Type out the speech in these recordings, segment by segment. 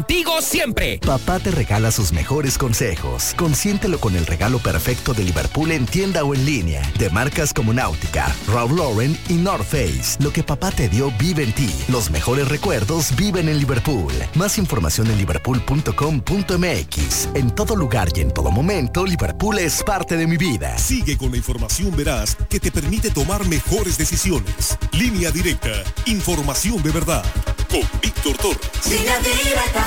Digo siempre. Papá te regala sus mejores consejos. Consiéntelo con el regalo perfecto de Liverpool en tienda o en línea. De marcas como Náutica, Ralph Lauren y North Face. Lo que papá te dio vive en ti. Los mejores recuerdos viven en Liverpool. Más información en liverpool.com.mx. En todo lugar y en todo momento, Liverpool es parte de mi vida. Sigue con la información veraz que te permite tomar mejores decisiones. Línea Directa. Información de verdad. Con Víctor Torres. Línea Directa.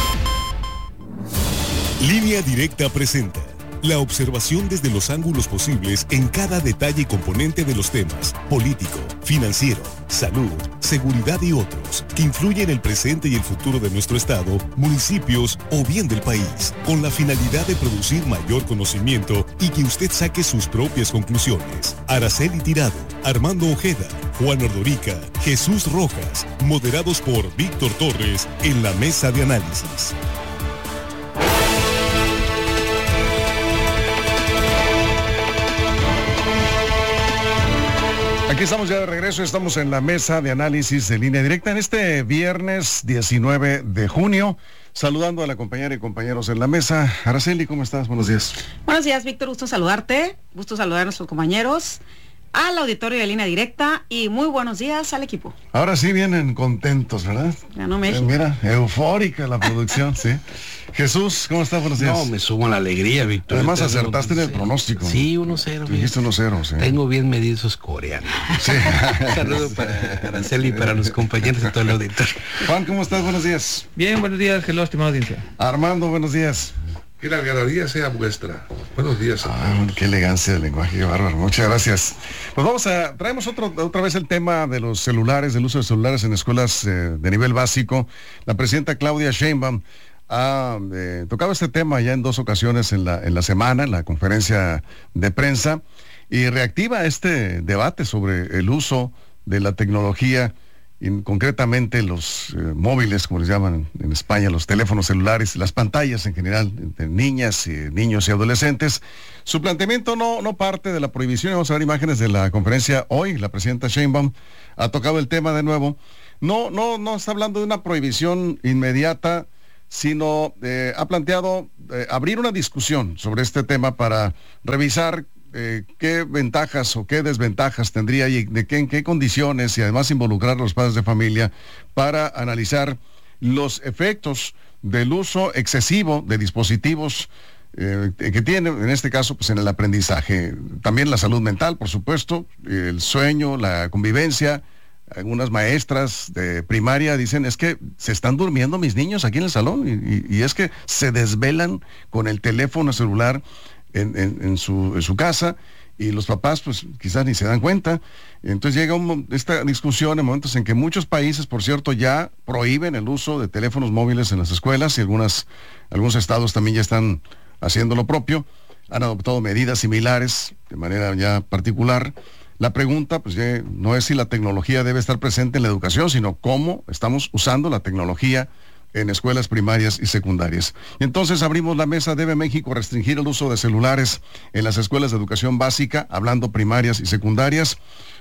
Línea Directa presenta la observación desde los ángulos posibles en cada detalle y componente de los temas político, financiero, salud, seguridad y otros que influyen en el presente y el futuro de nuestro estado, municipios o bien del país, con la finalidad de producir mayor conocimiento y que usted saque sus propias conclusiones. Araceli Tirado, Armando Ojeda, Juan Ordorica, Jesús Rojas, moderados por Víctor Torres en la mesa de análisis. Aquí estamos ya de regreso, estamos en la mesa de análisis de Línea Directa en este viernes 19 de junio, saludando a la compañera y compañeros en la mesa. Araceli, ¿cómo estás? Buenos días. Buenos días, Víctor, gusto saludarte, gusto saludar a nuestros compañeros, al auditorio de Línea Directa y muy buenos días al equipo. Ahora sí vienen contentos, ¿verdad? Ganó México. Mira, eufórica la producción, sí. Jesús, ¿cómo estás? Buenos días. No, me sumo a la alegría, Víctor. Además acertaste en el pronóstico. Sí, 1-0. Dijiste 1-0, sí. Tengo bien medido esos coreanos. Sí. Un saludo para Araceli y para los compañeros de todo el auditorio. Juan, ¿cómo estás? Buenos días. Bien, buenos días, hello, estimada audiencia. Armando, buenos días. Que la galería sea vuestra. Buenos días. Qué elegancia de lenguaje, qué bárbaro. Muchas gracias. Pues traemos otra vez el tema de los celulares, del uso de celulares en escuelas de nivel básico. La presidenta Claudia Sheinbaum ha tocado este tema ya en 2 ocasiones en la semana, en la conferencia de prensa, y reactiva este debate sobre el uso de la tecnología, y concretamente los móviles, como les llaman en España, los teléfonos celulares, las pantallas en general, de niñas, niños y adolescentes. Su planteamiento no parte de la prohibición. Vamos a ver imágenes de la conferencia hoy. La presidenta Sheinbaum ha tocado el tema de nuevo. No está hablando de una prohibición inmediata, sino ha planteado abrir una discusión sobre este tema para revisar qué ventajas o qué desventajas tendría y en qué condiciones, y además involucrar a los padres de familia para analizar los efectos del uso excesivo de dispositivos que tiene, en este caso, pues en el aprendizaje. También la salud mental, por supuesto, el sueño, la convivencia. Algunas maestras de primaria dicen, es que se están durmiendo mis niños aquí en el salón, y es que se desvelan con el teléfono celular en su casa, y los papás pues quizás ni se dan cuenta. Entonces llega esta discusión en momentos en que muchos países, por cierto, ya prohíben el uso de teléfonos móviles en las escuelas, y algunos estados también ya están haciendo lo propio, han adoptado medidas similares de manera ya particular. La pregunta pues ya no es si la tecnología debe estar presente en la educación, sino cómo estamos usando la tecnología en escuelas primarias y secundarias. Y entonces abrimos la mesa. ¿Debe México restringir el uso de celulares en las escuelas de educación básica, hablando primarias y secundarias?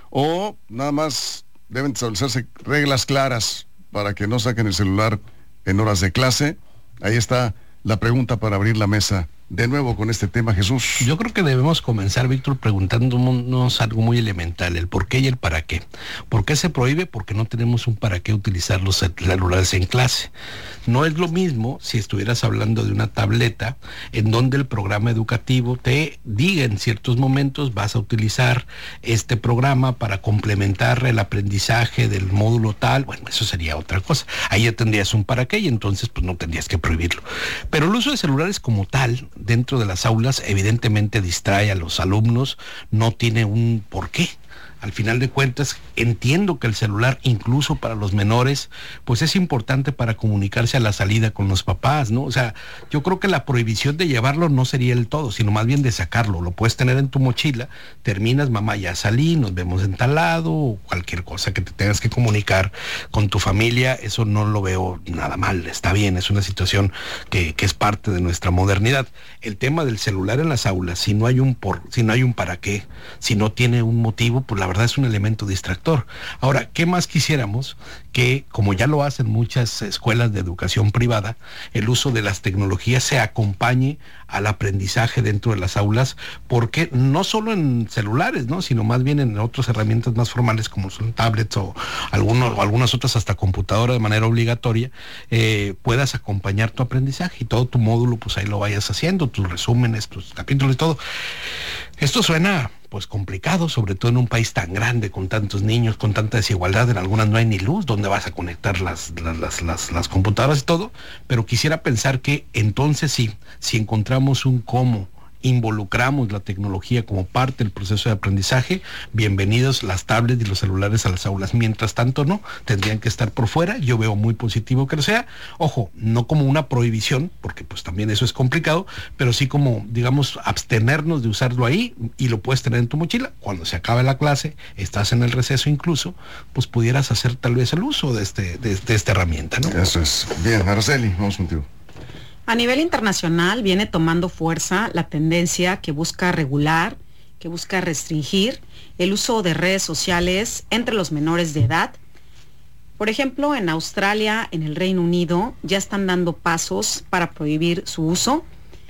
¿O nada más deben establecerse reglas claras para que no saquen el celular en horas de clase? Ahí está la pregunta para abrir la mesa de nuevo con este tema, Jesús. Yo creo que debemos comenzar, Víctor, preguntándonos algo muy elemental, el por qué y el para qué. ¿Por qué se prohíbe? Porque no tenemos un para qué utilizar los celulares en clase. No es lo mismo si estuvieras hablando de una tableta en donde el programa educativo te diga en ciertos momentos vas a utilizar este programa para complementar el aprendizaje del módulo tal. Bueno, eso sería otra cosa. Ahí ya tendrías un para qué y entonces pues no tendrías que prohibirlo. Pero el uso de celulares como tal dentro de las aulas evidentemente distrae a los alumnos, no tiene un porqué. Al final de cuentas, entiendo que el celular, incluso para los menores, pues es importante para comunicarse a la salida con los papás, ¿no? O sea, yo creo que la prohibición de llevarlo no sería el todo, sino más bien de sacarlo. Lo puedes tener en tu mochila, terminas, mamá, ya salí, nos vemos en tal lado, o cualquier cosa que te tengas que comunicar con tu familia, eso no lo veo nada mal, está bien, es una situación que es parte de nuestra modernidad. El tema del celular en las aulas, si no hay un para qué, si no tiene un motivo, pues la verdad es un elemento distractor. Ahora, ¿qué más quisiéramos? Que, como ya lo hacen muchas escuelas de educación privada, el uso de las tecnologías se acompañe al aprendizaje dentro de las aulas, porque no solo en celulares, ¿no?, sino más bien en otras herramientas más formales como son tablets o algunas otras hasta computadora de manera obligatoria, puedas acompañar tu aprendizaje y todo tu módulo, pues ahí lo vayas haciendo, tus resúmenes, tus capítulos y todo. Esto suena pues complicado, sobre todo en un país tan grande, con tantos niños, con tanta desigualdad, en algunas no hay ni luz, ¿dónde vas a conectar las computadoras y todo? Pero quisiera pensar que entonces sí, si encontramos un cómo involucramos la tecnología como parte del proceso de aprendizaje, bienvenidos las tablets y los celulares a las aulas. Mientras tanto, no, tendrían que estar por fuera. Yo veo muy positivo que lo sea. Ojo, no como una prohibición, porque pues también eso es complicado, pero sí como, digamos, abstenernos de usarlo ahí, y lo puedes tener en tu mochila. Cuando se acabe la clase, estás en el receso incluso, pues pudieras hacer tal vez el uso de esta herramienta, ¿no? Eso es. Bien, Araceli, vamos contigo. A nivel internacional viene tomando fuerza la tendencia que busca regular, que busca restringir el uso de redes sociales entre los menores de edad. Por ejemplo, en Australia, en el Reino Unido, ya están dando pasos para prohibir su uso.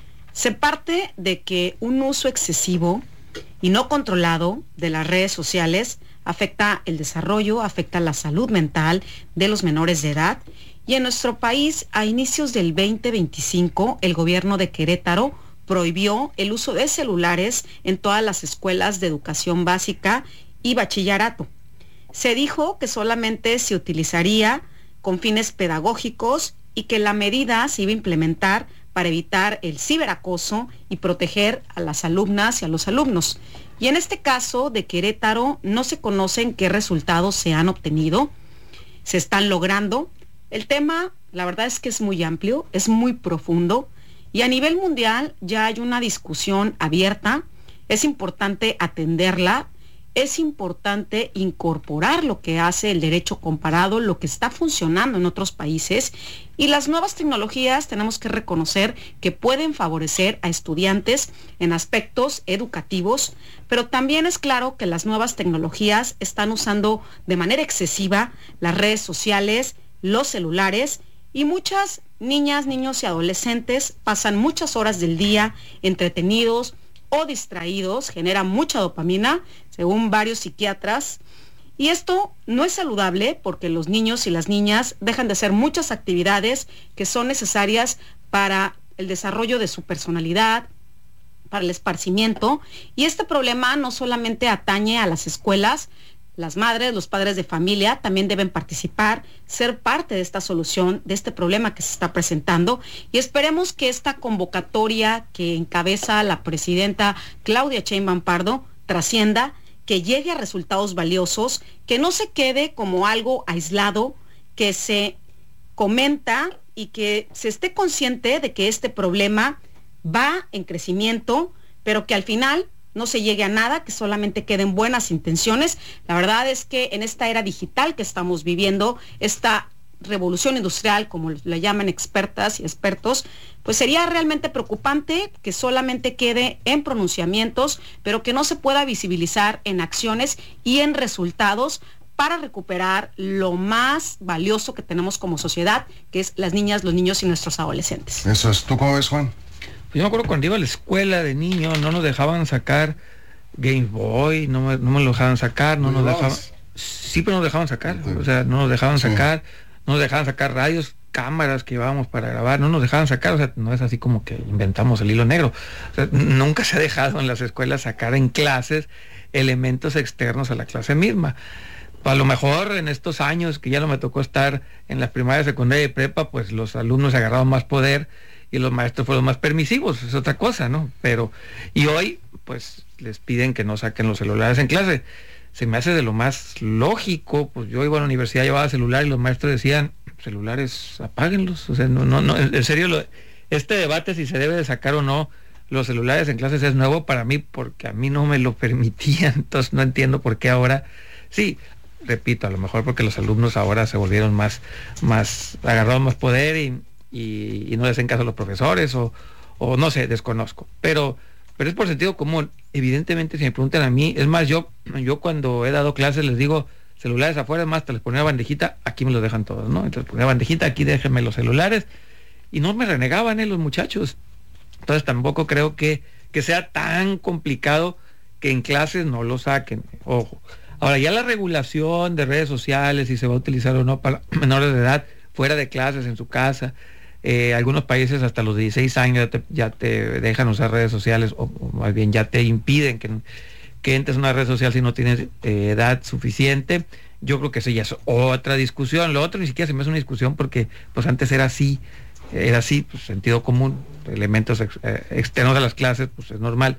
Se parte de que un uso excesivo y no controlado de las redes sociales afecta el desarrollo, afecta la salud mental de los menores de edad. Y en nuestro país, a inicios del 2025, el gobierno de Querétaro prohibió el uso de celulares en todas las escuelas de educación básica y bachillerato. Se dijo que solamente se utilizaría con fines pedagógicos y que la medida se iba a implementar para evitar el ciberacoso y proteger a las alumnas y a los alumnos. Y en este caso de Querétaro no se conocen qué resultados se han obtenido, se están logrando. El tema, la verdad es que es muy amplio, es muy profundo, y a nivel mundial ya hay una discusión abierta. Es importante atenderla, es importante incorporar lo que hace el derecho comparado, lo que está funcionando en otros países, y las nuevas tecnologías tenemos que reconocer que pueden favorecer a estudiantes en aspectos educativos, pero también es claro que las nuevas tecnologías están usando de manera excesiva las redes sociales, los celulares, y muchas niñas, niños y adolescentes pasan muchas horas del día entretenidos o distraídos, genera mucha dopamina, según varios psiquiatras, y esto no es saludable porque los niños y las niñas dejan de hacer muchas actividades que son necesarias para el desarrollo de su personalidad, para el esparcimiento, y este problema no solamente atañe a las escuelas. Las madres, los padres de familia también deben participar, ser parte de esta solución, de este problema que se está presentando, y esperemos que esta convocatoria que encabeza la presidenta Claudia Sheinbaum Pardo trascienda, que llegue a resultados valiosos, que no se quede como algo aislado, que se comenta y que se esté consciente de que este problema va en crecimiento, pero que al final no se llegue a nada, que solamente queden buenas intenciones. La verdad es que en esta era digital que estamos viviendo, esta revolución industrial, como la llaman expertas y expertos, pues sería realmente preocupante que solamente quede en pronunciamientos, pero que no se pueda visibilizar en acciones y en resultados para recuperar lo más valioso que tenemos como sociedad, que es las niñas, los niños y nuestros adolescentes. Eso es. ¿Tú cómo ves, Juan? Yo me acuerdo cuando iba a la escuela de niño, no nos dejaban sacar Game Boy, no me lo dejaban sacar, no nos dejaban... Sí, pero nos dejaban sacar, o sea, no nos dejaban sacar, no nos dejaban sacar radios, cámaras que llevábamos para grabar, no nos dejaban sacar, o sea, no es así como que inventamos el hilo negro. O sea, nunca se ha dejado en las escuelas sacar en clases elementos externos a la clase misma. A lo mejor en estos años que ya no me tocó estar en la primaria, secundaria y prepa, pues los alumnos agarraron más poder y los maestros fueron más permisivos, es otra cosa, ¿no? Pero, y hoy, pues, les piden que no saquen los celulares en clase. Se me hace de lo más lógico, pues yo iba a la universidad, llevaba celular y los maestros decían, celulares, apáguenlos. O sea, no, en serio, este debate si se debe de sacar o no los celulares en clases es nuevo para mí, porque a mí no me lo permitían, entonces no entiendo por qué ahora, sí, repito, a lo mejor porque los alumnos ahora se volvieron más agarraron más poder y no les hacen caso a los profesores o no sé, desconozco, pero es por sentido común. evidentemente, si me preguntan a mí, es más, yo cuando he dado clases les digo, celulares afuera, más hasta les ponía bandejita, aquí me los dejan todos, ¿no? Entonces ponía bandejita, aquí déjenme los celulares, y no me renegaban los muchachos. Entonces tampoco creo que sea tan complicado que en clases no lo saquen, ojo. Ahora, ya la regulación de redes sociales, si se va a utilizar o no para menores de edad, fuera de clases, en su casa, algunos países hasta los 16 años ya te dejan usar redes sociales, o más bien ya te impiden que entres en una red social si no tienes edad suficiente. Yo creo que eso ya es otra discusión. Lo otro ni siquiera se me hace una discusión porque pues antes era así, pues sentido común, elementos externos a las clases, pues es normal.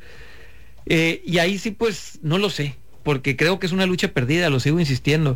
Y ahí sí pues no lo sé, porque creo que es una lucha perdida, lo sigo insistiendo.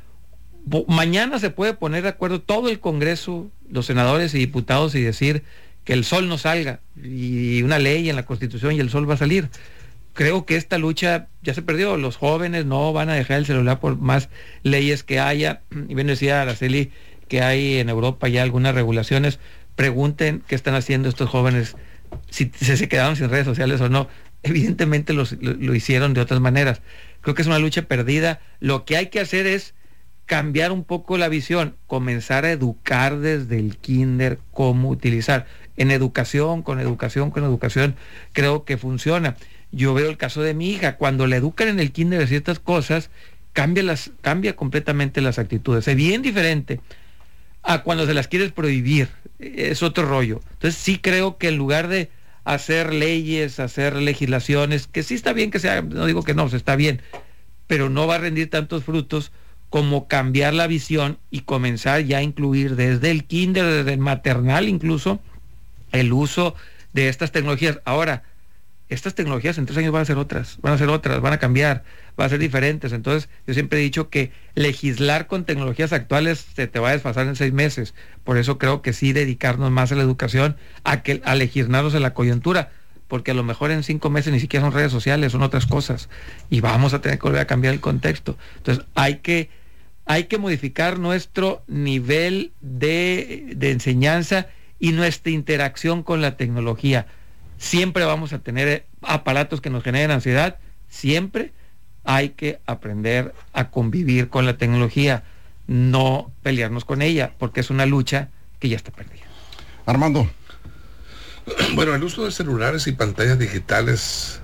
Mañana se puede poner de acuerdo todo el Congreso, los senadores y diputados, y decir que el sol no salga, y una ley en la Constitución y el sol va a salir. Creo que esta lucha ya se perdió. Los jóvenes no van a dejar el celular por más leyes que haya. Y bien decía Araceli que hay en Europa ya algunas regulaciones. Pregunten qué están haciendo estos jóvenes, si se quedaron sin redes sociales o no. Evidentemente lo hicieron de otras maneras. Creo que es una lucha perdida. Lo que hay que hacer es cambiar un poco la visión, comenzar a educar desde el kinder cómo utilizar. En educación, con educación, creo que funciona. Yo veo el caso de mi hija, cuando la educan en el kinder de ciertas cosas, cambia completamente las actitudes. Es bien diferente a cuando se las quieres prohibir, es otro rollo. Entonces sí creo que en lugar de hacer leyes, hacer legislaciones, que sí está bien que sea, no digo que no, está bien, pero no va a rendir tantos frutos como cambiar la visión y comenzar ya a incluir desde el kinder, desde el maternal incluso, el uso de estas tecnologías. Ahora, estas tecnologías en 3 años van a ser otras, van a cambiar, van a ser diferentes. Entonces, yo siempre he dicho que legislar con tecnologías actuales se te va a desfasar en 6 meses. Por eso creo que sí dedicarnos más a la educación, a legislarnos en la coyuntura, porque a lo mejor en 5 meses ni siquiera son redes sociales, son otras cosas, y vamos a tener que volver a cambiar el contexto. Entonces, hay que modificar nuestro nivel de enseñanza y nuestra interacción con la tecnología. Siempre vamos a tener aparatos que nos generen ansiedad, siempre hay que aprender a convivir con la tecnología, no pelearnos con ella, porque es una lucha que ya está perdida. Armando. Bueno, el uso de celulares y pantallas digitales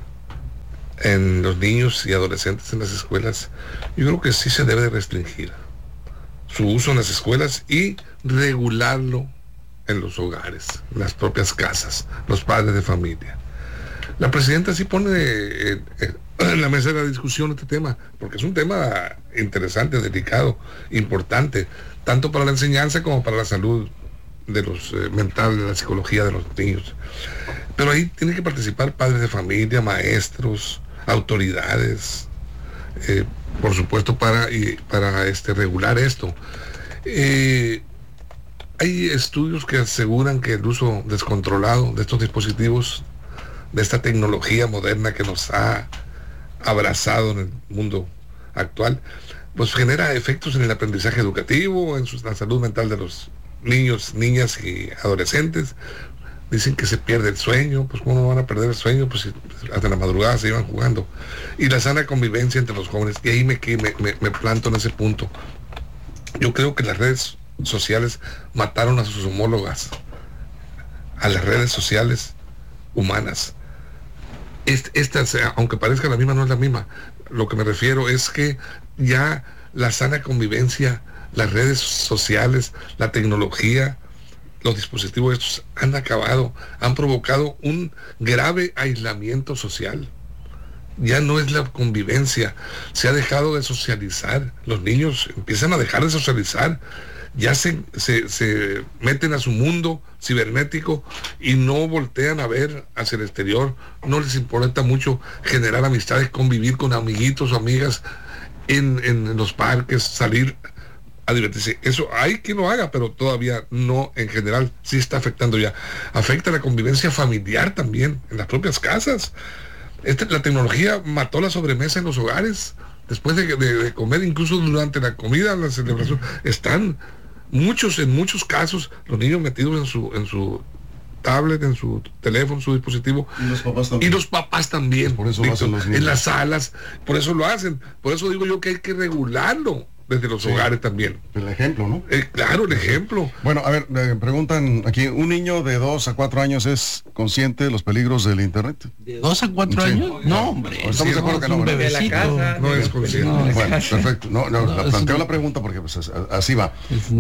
en los niños y adolescentes en las escuelas, yo creo que sí se debe de restringir su uso en las escuelas y regularlo en los hogares, en las propias casas, los padres de familia. La presidenta sí pone en la mesa de la discusión este tema, porque es un tema interesante, delicado, importante, tanto para la enseñanza como para la salud de los mental, de la psicología de los niños. Pero ahí tienen que participar padres de familia, maestros, autoridades, por supuesto para regular esto. Hay estudios que aseguran que el uso descontrolado de estos dispositivos, de esta tecnología moderna que nos ha abrazado en el mundo actual, pues genera efectos en el aprendizaje educativo, en la salud mental de los niños, niñas y adolescentes. Dicen que se pierde el sueño, pues ¿cómo no van a perder el sueño? Pues hasta la madrugada se iban jugando. Y la sana convivencia entre los jóvenes, y ahí me planto en ese punto. Yo creo que las redes sociales mataron a sus homólogas, a las redes sociales humanas. Esta, aunque parezca la misma, no es la misma. Lo que me refiero es que ya la sana convivencia, las redes sociales, la tecnología, los dispositivos estos han provocado un grave aislamiento social. Ya no es la convivencia, se ha dejado de socializar, los niños empiezan a dejar de socializar, ya se meten a su mundo cibernético y no voltean a ver hacia el exterior, no les importa mucho generar amistades, convivir con amiguitos o amigas en los parques, salir a divertirse. Eso hay quien lo haga, pero todavía no en general, sí está afectando ya. Afecta la convivencia familiar también, en las propias casas. La tecnología mató la sobremesa en los hogares, después de comer, incluso durante la comida, la celebración, están en muchos casos, los niños metidos en su tablet, en su teléfono, su dispositivo. Y los papás también. Y los papás también. Por eso lo hacen los niños. En las salas, por eso lo hacen. Por eso digo yo que hay que regularlo desde los hogares también. El ejemplo, ¿no? Claro, el ejemplo. Bueno, a ver, me preguntan aquí, ¿un niño de 2 a 4 años es consciente de los peligros del Internet? ¿De 2 a 4 años? No, hombre. Estamos de acuerdo que no, un ¿verdad? bebecito. De la casa, No es consciente. Bueno, perfecto. Planteo la pregunta porque pues, así va.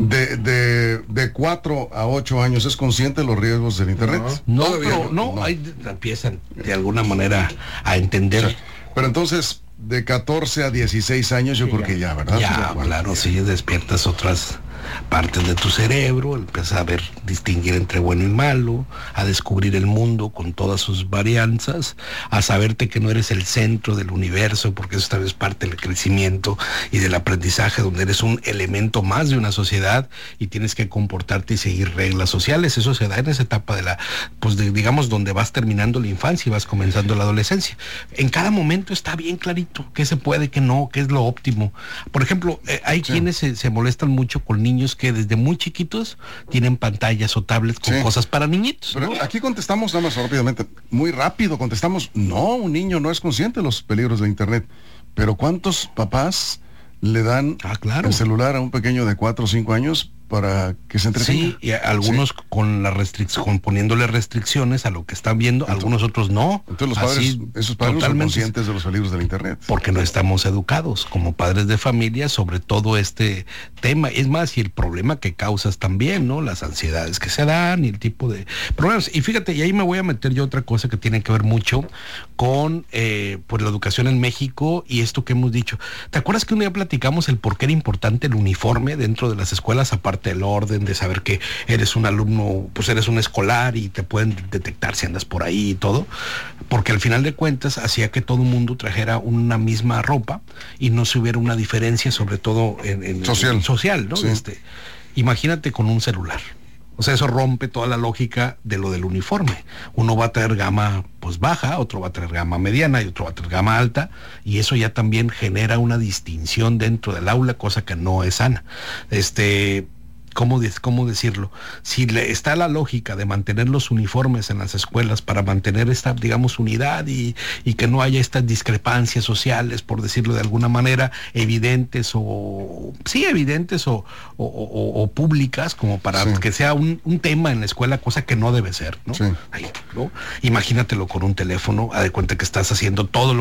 De 4 a 8 años, ¿es consciente de los riesgos del Internet? No, Todavía pero no, ahí empiezan de alguna manera a entender. Sí. Pero entonces, de 14 a 16 años, yo creo que ya, ¿verdad? Ya, Bueno. claro, sí, despiertas otras partes de tu cerebro, empiezas a ver, distinguir entre bueno y malo, a descubrir el mundo con todas sus varianzas, a saberte que no eres el centro del universo, porque eso tal vez parte del crecimiento y del aprendizaje, donde eres un elemento más de una sociedad y tienes que comportarte y seguir reglas sociales. Eso se da en esa etapa de digamos, donde vas terminando la infancia y vas comenzando la adolescencia. En cada momento está bien clarito qué se puede, qué no, qué es lo óptimo. Por ejemplo, hay quienes se molestan mucho con niños que desde muy chiquitos tienen pantallas o tablets con cosas para niñitos. Pero aquí contestamos nada más rápidamente, muy rápido contestamos, no, un niño no es consciente de los peligros de Internet. Pero ¿cuántos papás le dan el celular a un pequeño de 4 o 5 años para que se entretenga? Sí, y algunos con la restricción, poniéndole restricciones a lo que están viendo, algunos otros no. Entonces los padres, esos padres no son conscientes de los peligros del Internet. Porque no estamos educados como padres de familia sobre todo este tema. Es más, y el problema que causas también, ¿no? Las ansiedades que se dan y el tipo de problemas. Y fíjate, y ahí me voy a meter yo otra cosa que tiene que ver mucho con la educación en México y esto que hemos dicho. ¿Te acuerdas que un día platicamos el por qué era importante el uniforme dentro de las escuelas, aparte del orden de saber que eres un alumno, pues eres un escolar y te pueden detectar si andas por ahí y todo? Porque al final de cuentas hacía que todo el mundo trajera una misma ropa y no se hubiera una diferencia, sobre todo en social, ¿no? Sí. Imagínate con un celular. O sea, eso rompe toda la lógica de lo del uniforme. Uno va a traer gama pues baja, otro va a traer gama mediana y otro va a traer gama alta, y eso ya también genera una distinción dentro del aula, cosa que no es sana. ¿Cómo decirlo? Si está la lógica de mantener los uniformes en las escuelas para mantener esta, digamos, unidad y que no haya estas discrepancias sociales, por decirlo de alguna manera, evidentes o públicas, como para que sea un tema en la escuela, cosa que no debe ser, ¿no? Sí. Ahí, ¿no? Imagínatelo con un teléfono, haz de cuenta que estás haciendo todo lo